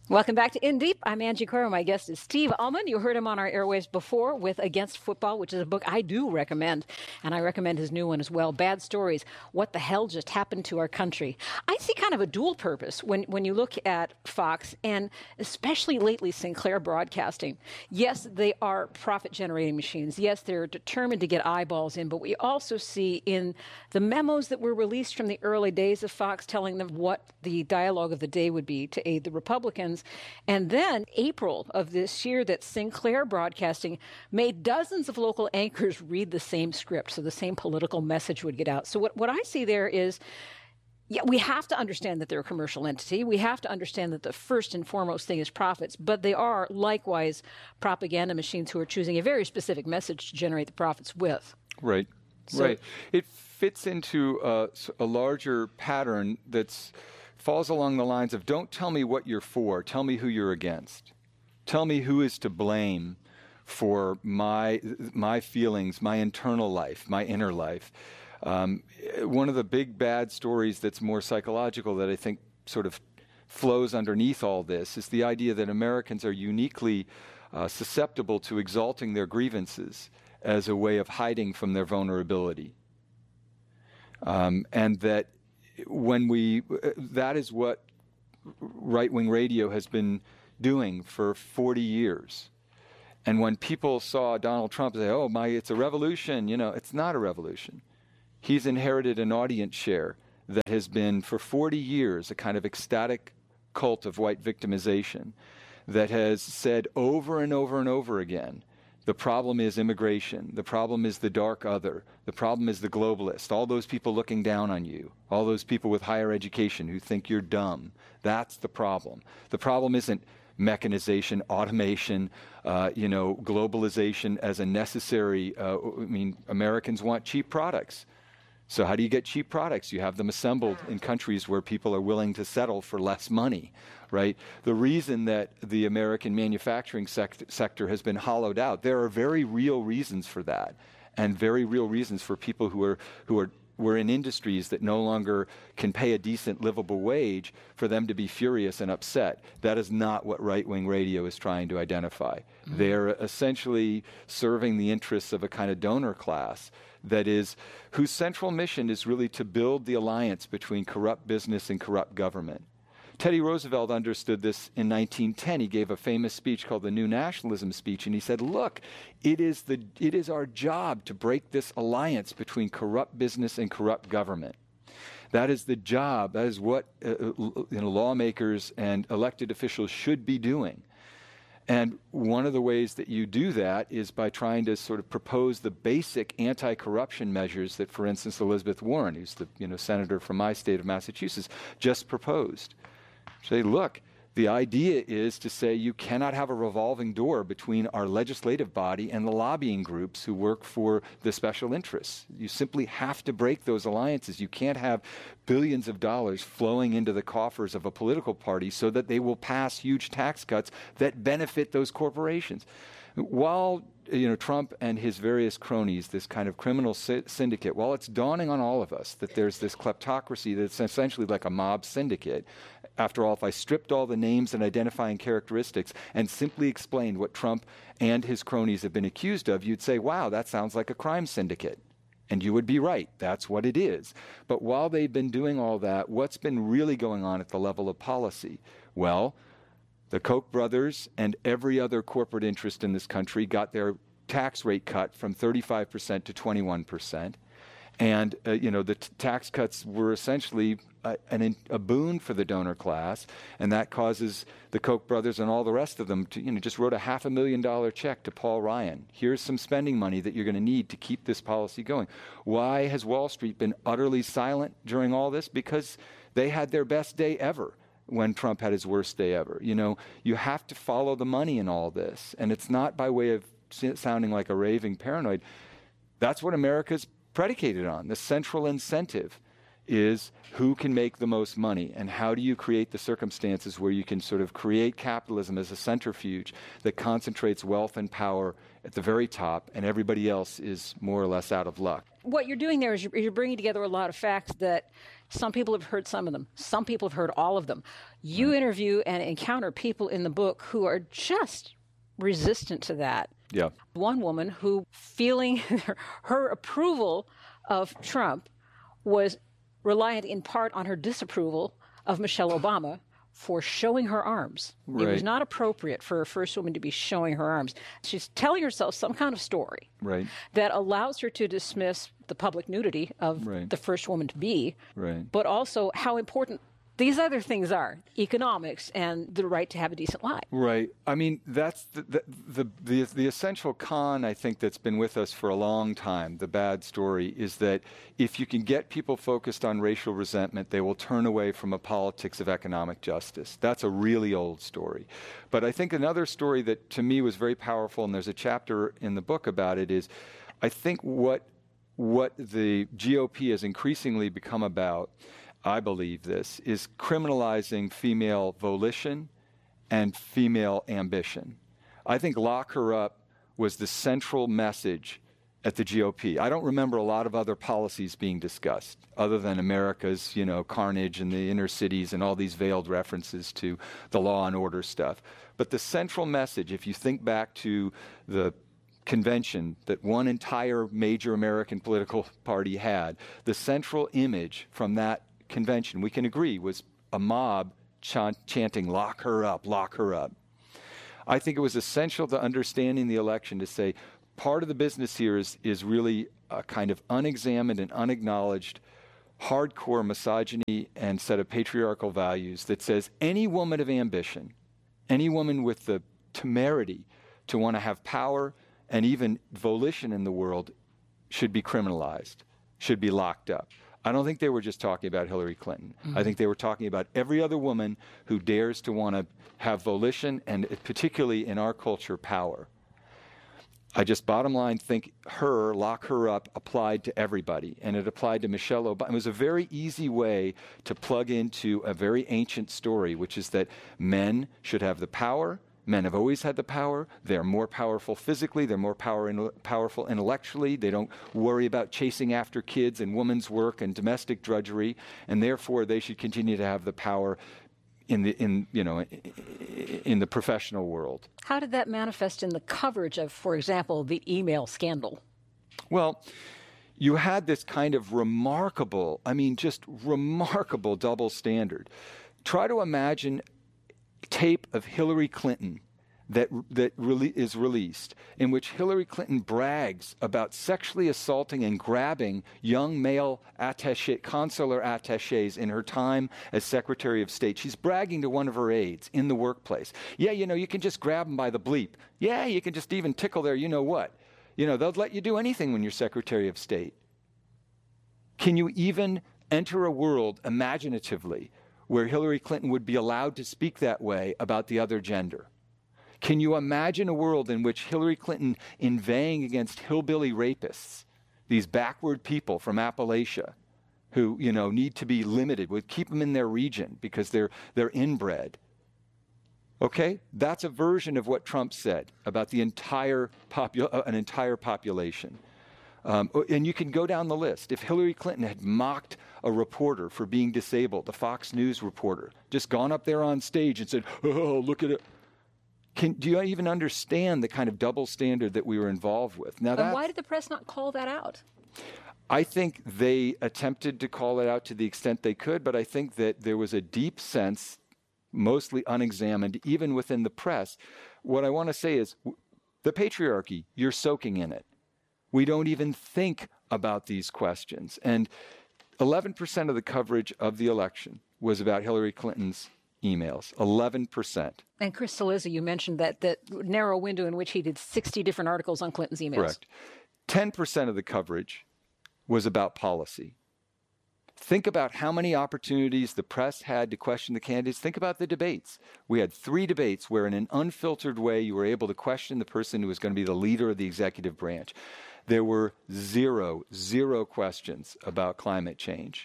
Welcome back to In Deep. I'm Angie Coiro. My guest is Steve Almond. You heard him on our airwaves before with Against Football, which is a book I do recommend, and I recommend his new one as well, Bad Stories, What the Hell Just Happened to Our Country. I see kind of a dual purpose when you look at Fox, and especially lately Sinclair Broadcasting. Yes, they are profit-generating machines. Yes, they're determined to get eyeballs in, but we also see in the memos that were released from the early days of Fox telling them what the dialogue of the day would be to aid the Republicans. And then April of this year that Sinclair Broadcasting made dozens of local anchors read the same script, so the same political message would get out. So what I see there is, yeah, we have to understand that they're a commercial entity. We have to understand that the first and foremost thing is profits, but they are likewise propaganda machines who are choosing a very specific message to generate the profits with. Right, right. It fits into a larger pattern that's falls along the lines of, don't tell me what you're for, tell me who you're against. Tell me who is to blame for my feelings, my internal life, my inner life. One of the big bad stories that's more psychological that I think sort of flows underneath all this is the idea that Americans are uniquely susceptible to exalting their grievances as a way of hiding from their vulnerability. And that that is what right-wing radio has been doing for 40 years. And when people saw Donald Trump say, it's a revolution, it's not a revolution. He's inherited an audience share that has been for 40 years a kind of ecstatic cult of white victimization that has said over and over and over again, the problem is immigration. The problem is the dark other. The problem is the globalist. All those people looking down on you. All those people with higher education who think you're dumb. That's the problem. The problem isn't mechanization, automation, globalization as a necessary. Americans want cheap products. So how do you get cheap products? You have them assembled in countries where people are willing to settle for less money, right? The reason that the American manufacturing sector has been hollowed out, there are very real reasons for that, and very real reasons for people who were in industries that no longer can pay a decent, livable wage for them to be furious and upset. That is not what right-wing radio is trying to identify. Mm-hmm. They're essentially serving the interests of a kind of donor class that is, whose central mission is really to build the alliance between corrupt business and corrupt government. Teddy Roosevelt understood this in 1910. He gave a famous speech called the New Nationalism speech, and he said, look, it is our job to break this alliance between corrupt business and corrupt government. That is the job, that is what lawmakers and elected officials should be doing. And one of the ways that you do that is by trying to sort of propose the basic anti-corruption measures that, for instance, Elizabeth Warren, who's the senator from my state of Massachusetts, just proposed. Say, look, the idea is to say you cannot have a revolving door between our legislative body and the lobbying groups who work for the special interests. You simply have to break those alliances. You can't have billions of dollars flowing into the coffers of a political party so that they will pass huge tax cuts that benefit those corporations. While Trump and his various cronies, this kind of criminal syndicate, while it's dawning on all of us that there's this kleptocracy that's essentially like a mob syndicate, after all, if I stripped all the names and identifying characteristics and simply explained what Trump and his cronies have been accused of, you'd say, wow, that sounds like a crime syndicate. And you would be right. That's what it is. But while they've been doing all that, what's been really going on at the level of policy? Well, the Koch brothers and every other corporate interest in this country got their tax rate cut from 35% to 21%. And, the tax cuts were essentially a boon for the donor class, and that causes the Koch brothers and all the rest of them to, just wrote a $500,000 check to Paul Ryan. Here's some spending money that you're going to need to keep this policy going. Why has Wall Street been utterly silent during all this? Because they had their best day ever when Trump had his worst day ever. You have to follow the money in all this, and it's not by way of sounding like a raving paranoid. That's what America's predicated on. The central incentive is who can make the most money, and how do you create the circumstances where you can sort of create capitalism as a centrifuge that concentrates wealth and power at the very top, and everybody else is more or less out of luck. What you're doing there is you're bringing together a lot of facts that some people have heard some of them. Some people have heard all of them. You interview and encounter people in the book who are just resistant to that. Yeah. One woman who, feeling her approval of Trump was reliant in part on her disapproval of Michelle Obama for showing her arms. Right. It was not appropriate for a first woman to be showing her arms. She's telling herself some kind of story Right. that allows her to dismiss the public nudity of Right. the first woman to be, Right. but also how important these other things are, economics and the right to have a decent life. Right. I mean, that's the essential con, I think, that's been with us for a long time, the bad story, is that if you can get people focused on racial resentment, they will turn away from a politics of economic justice. That's a really old story. But I think another story that to me was very powerful, and there's a chapter in the book about it, is I think what the GOP has increasingly become about, I believe this, is criminalizing female volition and female ambition. I think lock her up was the central message at the GOP. I don't remember a lot of other policies being discussed other than America's, carnage in the inner cities and all these veiled references to the law and order stuff. But the central message, if you think back to the convention that one entire major American political party had, the central image from that convention, we can agree, was a mob chanting, "Lock her up, lock her up." I think it was essential to understanding the election to say part of the business here is really a kind of unexamined and unacknowledged hardcore misogyny and set of patriarchal values that says any woman of ambition, any woman with the temerity to want to have power and even volition in the world should be criminalized, should be locked up. I don't think they were just talking about Hillary Clinton. Mm-hmm. I think they were talking about every other woman who dares to want to have volition and particularly in our culture, power. I just bottom line think lock her up, applied to everybody. And it applied to Michelle Obama. It was a very easy way to plug into a very ancient story, which is that men should have the power. Men have always had the power. They're more powerful physically. They're more powerful intellectually. They don't worry about chasing after kids and women's work and domestic drudgery. And therefore, they should continue to have the power in the professional world. How did that manifest in the coverage of, for example, the email scandal? Well, you had this kind of remarkable double standard. Try to imagine tape of Hillary Clinton that is released, in which Hillary Clinton brags about sexually assaulting and grabbing young male consular attachés in her time as Secretary of State. She's bragging to one of her aides in the workplace. Yeah, you can just grab them by the bleep. Yeah, you can just even tickle their you-know-what. They'll let you do anything when you're Secretary of State. Can you even enter a world imaginatively where Hillary Clinton would be allowed to speak that way about the other gender? Can you imagine a world in which Hillary Clinton, inveighing against hillbilly rapists, these backward people from Appalachia who, need to be limited, would keep them in their region because they're inbred? Okay? That's a version of what Trump said about the entire population. And you can go down the list. If Hillary Clinton had mocked a reporter for being disabled, a Fox News reporter, just gone up there on stage and said, "Oh, look at it." Do you even understand the kind of double standard that we were involved with? Now, and why did the press not call that out? I think they attempted to call it out to the extent they could, but I think that there was a deep sense, mostly unexamined, even within the press. What I want to say is the patriarchy, you're soaking in it. We don't even think about these questions. And 11% of the coverage of the election was about Hillary Clinton's emails. 11%. And Chris Cillizza, you mentioned that narrow window in which he did 60 different articles on Clinton's emails. Correct. 10% of the coverage was about policy. Think about how many opportunities the press had to question the candidates. Think about the debates. We had 3 debates where in an unfiltered way you were able to question the person who was going to be the leader of the executive branch. There were zero questions about climate change.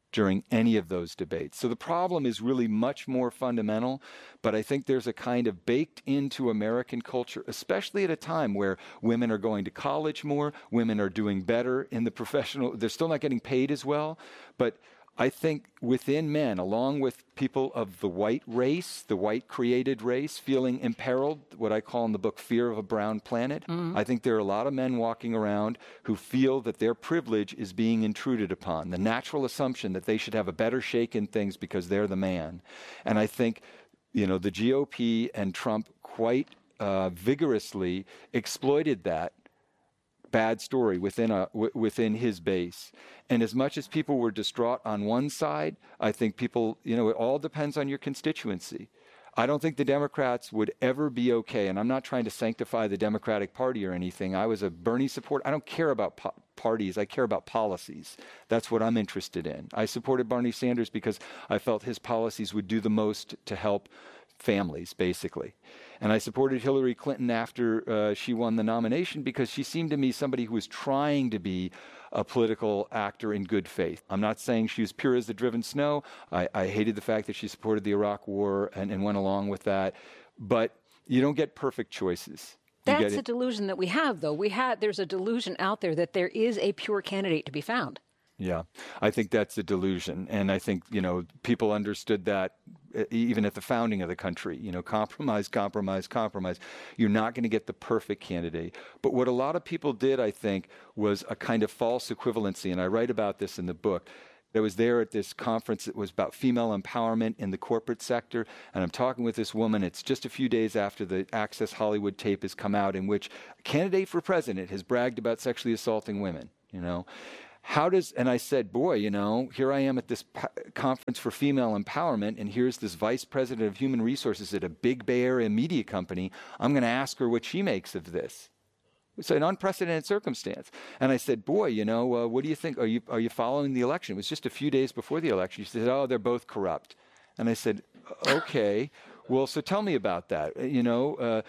during any of those debates. So the problem is really much more fundamental, but I think there's a kind of baked into American culture, especially at a time where women are going to college more, women are doing better in the professional, they're still not getting paid as well, but I think within men, along with people of the white race, the white created race, feeling imperiled, what I call in the book fear of a brown planet, I think there are a lot of men walking around who feel that their privilege is being intruded upon, the natural assumption that they should have a better shake in things because they're the man. And I think, the GOP and Trump quite vigorously exploited that bad story within his base. And as much as people were distraught on one side, I think people, it all depends on your constituency. I don't think the Democrats would ever be okay, and I'm not trying to sanctify the Democratic Party or anything. I was a Bernie supporter. I don't care about parties. I care about policies. That's what I'm interested in. I supported Bernie Sanders because I felt his policies would do the most to help families, basically. And I supported Hillary Clinton after she won the nomination because she seemed to me somebody who was trying to be a political actor in good faith. I'm not saying she was pure as the driven snow. I hated the fact that she supported the Iraq War and went along with that. But you don't get perfect choices. That's a delusion that we have, though. There's a delusion out there that there is a pure candidate to be found. Yeah, I think that's a delusion. And I think, people understood that even at the founding of the country, compromise. You're not going to get the perfect candidate. But what a lot of people did, I think, was a kind of false equivalency. And I write about this in the book. I was there at this conference that was about female empowerment in the corporate sector. And I'm talking with this woman. It's just a few days after the Access Hollywood tape has come out in which a candidate for president has bragged about sexually assaulting women, and I said, boy, here I am at this conference for female empowerment, and here's this vice president of human resources at a big Bay Area media company. I'm going to ask her what she makes of this. It's an unprecedented circumstance. And I said, boy, what do you think? Are you following the election? It was just a few days before the election. She said, oh, they're both corrupt. And I said, okay. Well, so tell me about that. Email,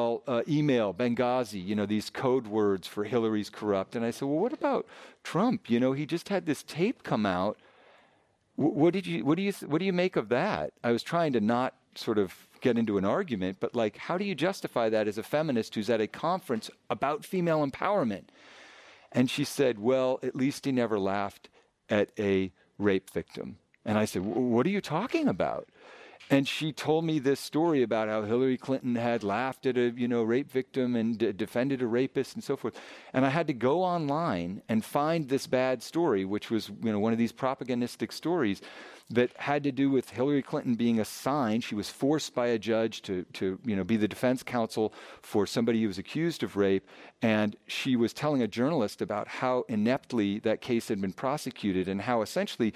Benghazi, these code words for Hillary's corrupt. And I said, well, what about Trump? He just had this tape come out. What do you make of that? I was trying to not sort of get into an argument, but how do you justify that as a feminist who's at a conference about female empowerment? And she said, well, at least he never laughed at a rape victim. And I said, what are you talking about? And she told me this story about how Hillary Clinton had laughed at a, rape victim and defended a rapist and so forth. And I had to go online and find this bad story, which was, one of these propagandistic stories that had to do with Hillary Clinton being assigned. She was forced by a judge to be the defense counsel for somebody who was accused of rape. And she was telling a journalist about how ineptly that case had been prosecuted and how essentially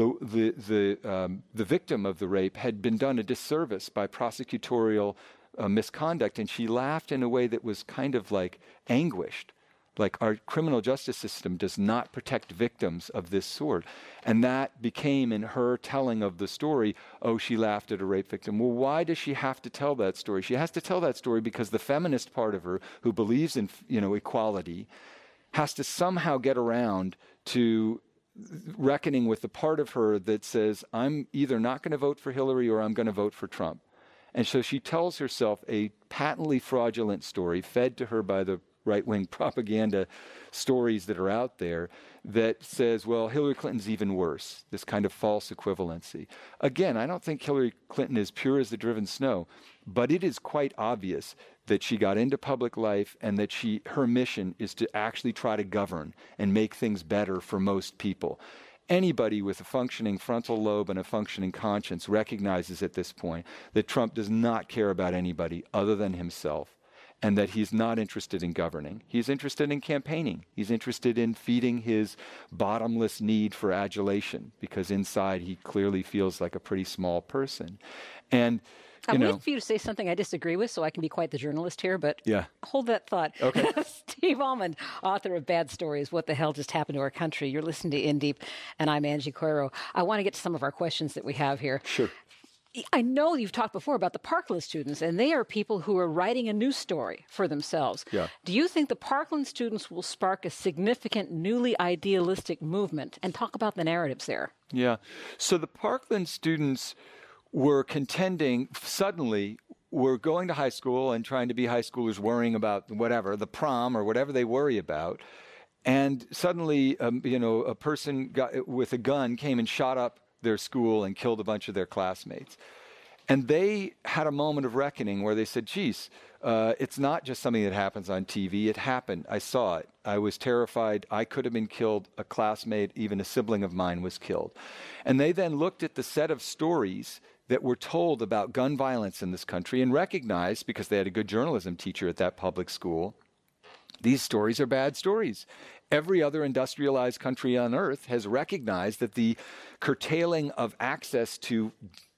the victim of the rape had been done a disservice by prosecutorial misconduct. And she laughed in a way that was kind of anguished. Our criminal justice system does not protect victims of this sort. And that became, in her telling of the story, oh, she laughed at a rape victim. Well, why does she have to tell that story? She has to tell that story because the feminist part of her, who believes in, equality, has to somehow get around to reckoning with the part of her that says, I'm either not going to vote for Hillary or I'm going to vote for Trump. And so she tells herself a patently fraudulent story fed to her by the right-wing propaganda stories that are out there that says, well, Hillary Clinton's even worse, this kind of false equivalency. Again, I don't think Hillary Clinton is pure as the driven snow, but it is quite obvious that she got into public life and that her mission is to actually try to govern and make things better for most people. Anybody with a functioning frontal lobe and a functioning conscience recognizes at this point that Trump does not care about anybody other than himself, and that he's not interested in governing. He's interested in campaigning. He's interested in feeding his bottomless need for adulation, because inside he clearly feels like a pretty small person. And I'm waiting for you to say something I disagree with so I can be quite the journalist here, but hold that thought. Okay. Steve Almond, author of Bad Stories, What the Hell Just Happened to Our Country. You're listening to In Deep, and I'm Angie Coiro. I want to get to some of our questions that we have here. Sure. I know you've talked before about the Parkland students, and they are people who are writing a news story for themselves. Yeah. Do you think the Parkland students will spark a significant, newly idealistic movement? And talk about the narratives there. Yeah. So the Parkland students were contending, suddenly, were going to high school and trying to be high schoolers, worrying about whatever, the prom or whatever they worry about. And suddenly, a person with a gun came and shot up their school and killed a bunch of their classmates. And they had a moment of reckoning where they said, geez, it's not just something that happens on TV. It happened. I saw it. I was terrified. I could have been killed. A classmate, even a sibling of mine, was killed. And they then looked at the set of stories that were told about gun violence in this country and recognized, because they had a good journalism teacher at that public school, these stories are bad stories. Every other industrialized country on earth has recognized that the curtailing of access to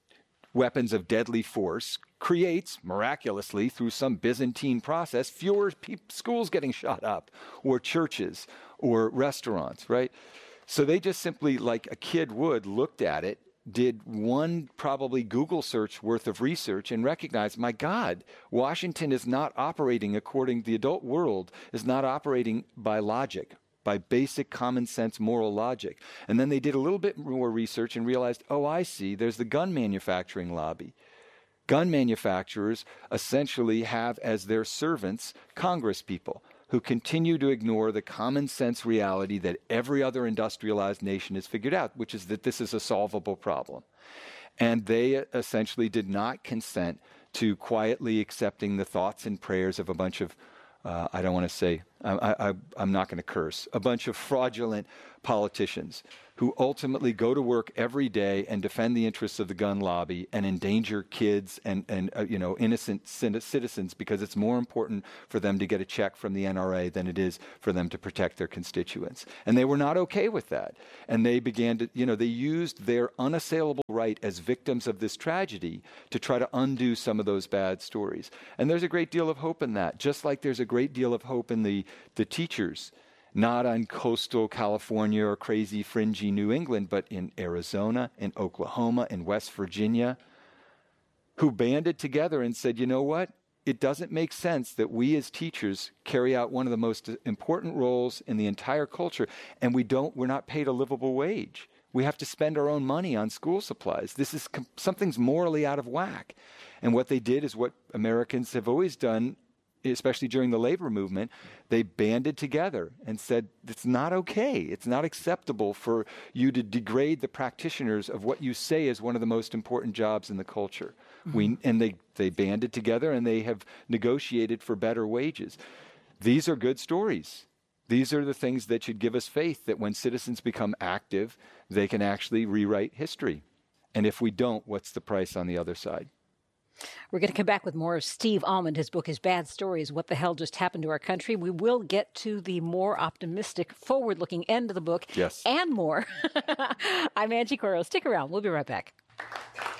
weapons of deadly force creates, miraculously, through some Byzantine process, fewer schools getting shot up, or churches, or restaurants, right? So they just simply, like a kid would, looked at it, did one probably Google search worth of research, and recognized, my God, Washington is not operating according, the adult world is not operating by logic, by basic common sense moral logic. And then they did a little bit more research and realized, oh, I see, there's the gun manufacturing lobby. Gun manufacturers essentially have as their servants Congress people who continue to ignore the common sense reality that every other industrialized nation has figured out, which is that this is a solvable problem. And they essentially did not consent to quietly accepting the thoughts and prayers of a bunch of, I don't want to say, I'm not going to curse, a bunch of fraudulent politicians who ultimately go to work every day and defend the interests of the gun lobby and endanger kids and innocent citizens, because it's more important for them to get a check from the NRA than it is for them to protect their constituents. And they were not okay with that. And they began to, they used their unassailable right as victims of this tragedy to try to undo some of those bad stories. And there's a great deal of hope in that, just like there's a great deal of hope in the teachers, not on coastal California or crazy fringy New England, but in Arizona, in Oklahoma, in West Virginia, who banded together and said, you know what? It doesn't make sense that we as teachers carry out one of the most important roles in the entire culture, and we're not paid a livable wage. We have to spend our own money on school supplies. Something's morally out of whack. And what they did is what Americans have always done, especially during the labor movement. They banded together and said, it's not okay. It's not acceptable for you to degrade the practitioners of what you say is one of the most important jobs in the culture. Mm-hmm. They banded together and they have negotiated for better wages. These are good stories. These are the things that should give us faith that when citizens become active, they can actually rewrite history. And if we don't, what's the price on the other side? We're going to come back with more of Steve Almond. His book is Bad Stories, What the Hell Just Happened to Our Country. We will get to the more optimistic, forward-looking end of the book. Yes. And more. I'm Angie Coiro. Stick around. We'll be right back.